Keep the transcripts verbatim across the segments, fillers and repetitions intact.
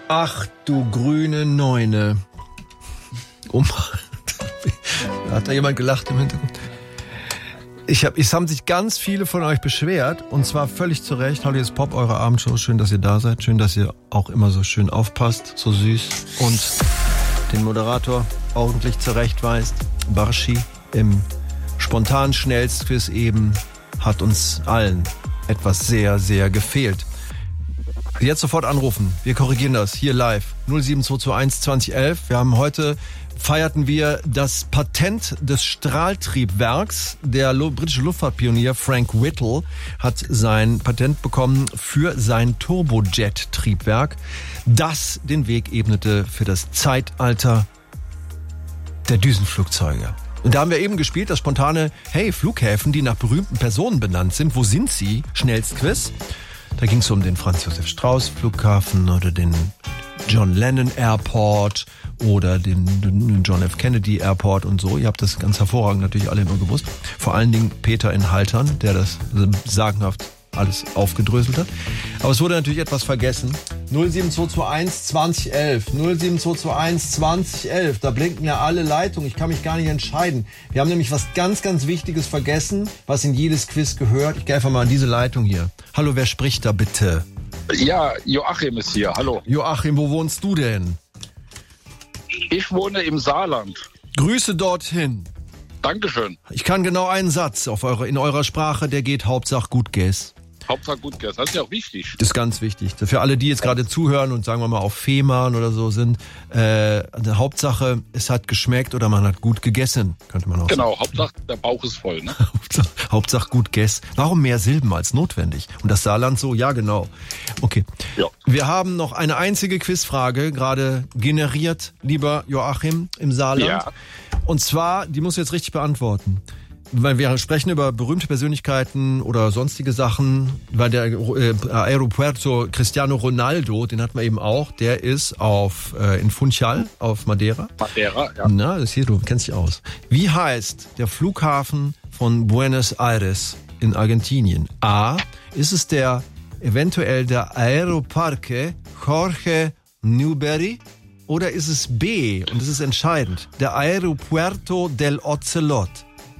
Ach du grüne Neune. Um, hat da jemand gelacht im Hintergrund? Ich hab, es haben sich ganz viele von euch beschwert und zwar völlig zu Recht. Hallo, hier ist Pop, eure Abendshow. Schön, dass ihr da seid. Schön, dass ihr auch immer so schön aufpasst, so süß und den Moderator ordentlich zurechtweist. Barschi im spontan Schnellstquiz eben hat uns allen etwas sehr, sehr gefehlt. Jetzt sofort anrufen. Wir korrigieren das hier live. null sieben zwei zwei eins zwanzig elf. Wir haben heute, feierten wir das Patent des Strahltriebwerks. Der britische Luftfahrtpionier Frank Whittle hat sein Patent bekommen für sein Turbojet-Triebwerk, das den Weg ebnete für das Zeitalter der Düsenflugzeuge. Und da haben wir eben gespielt, das spontane, hey, Flughäfen, die nach berühmten Personen benannt sind. Wo sind sie? Schnellstquiz. Da ging es um den Franz-Josef-Strauß-Flughafen oder den John Lennon Airport oder den John F. Kennedy Airport und so. Ihr habt das ganz hervorragend natürlich alle immer gewusst. Vor allen Dingen Peter in Haltern, der das sagenhaft alles aufgedröselt hat. Aber es wurde natürlich etwas vergessen. null sieben zwei zwei eins zwanzig elf. null sieben zwei zwei eins zwanzig elf. Da blinken ja alle Leitungen. Ich kann mich gar nicht entscheiden. Wir haben nämlich was ganz, ganz Wichtiges vergessen, was in jedes Quiz gehört. Ich gehe einfach mal an diese Leitung hier. Hallo, wer spricht da bitte? Ja, Joachim ist hier. Hallo. Joachim, wo wohnst du denn? Ich wohne im Saarland. Grüße dorthin. Dankeschön. Ich kann genau einen Satz auf eure, in eurer Sprache, der geht Hauptsache gut Guess. Hauptsache gut, das ist ja auch wichtig. Das ist ganz wichtig. Für alle, die jetzt gerade zuhören und sagen wir mal auf Fehmarn oder so sind, äh, die Hauptsache, es hat geschmeckt oder man hat gut gegessen, könnte man auch genau, sagen. Hauptsache der Bauch ist voll, ne? Hauptsache, Hauptsache gut Guess. Warum mehr Silben als notwendig? Und das Saarland so? Ja, genau. Okay. Ja. Wir haben noch eine einzige Quizfrage gerade generiert, lieber Joachim, im Saarland. Ja. Und zwar, die musst du jetzt richtig beantworten. Weil wir sprechen über berühmte Persönlichkeiten oder sonstige Sachen, weil der äh, Aeropuerto Cristiano Ronaldo, den hatten wir eben auch, der ist auf äh, in Funchal auf Madeira. Madeira, ja. Na, das hier, du kennst dich aus. Wie heißt der Flughafen von Buenos Aires in Argentinien? A, ist es der eventuell der Aeroparque Jorge Newbery? Oder ist es B, und das ist entscheidend, der Aeropuerto del Ocelot?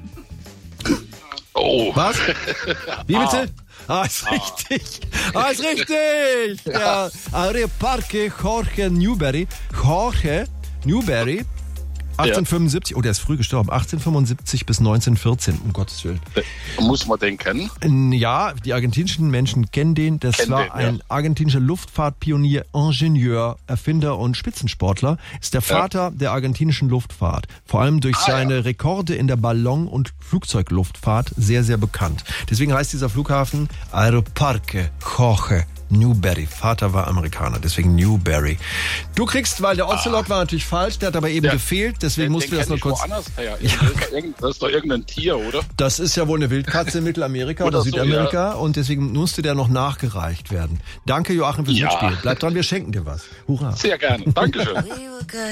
Oh. Was? Wie bitte? Ah, ist richtig. Ah, ist richtig. Der Aeroparque Jorge Newbery. Jorge Newbery. achtzehnhundertfünfundsiebzig. Oh, der ist früh gestorben. achtzehnhundertfünfundsiebzig bis neunzehnhundertvierzehn, um Gottes Willen. Muss man den kennen? Ja, die argentinischen Menschen kennen den. Das kennen war den, ein ja. argentinischer Luftfahrtpionier, Ingenieur, Erfinder und Spitzensportler. Ist der Vater ja. der argentinischen Luftfahrt. Vor allem durch ah, seine ja. Rekorde in der Ballon- und Flugzeugluftfahrt sehr, sehr bekannt. Deswegen heißt dieser Flughafen Aeroparque Jorge Newbery. Vater war Amerikaner, deswegen Newbery. Du kriegst, weil der Ocelot ah. war natürlich falsch, der hat aber eben ja. gefehlt, deswegen den, musst den du das noch kurz... Woanders her. Ja. Das ist doch irgendein Tier, oder? Das ist ja wohl eine Wildkatze in Mittelamerika oder, oder so, Südamerika ja. und deswegen musste der noch nachgereicht werden. Danke, Joachim, fürs ja. Mitspielen. Bleib dran, wir schenken dir was. Hurra. Sehr gerne. Dankeschön.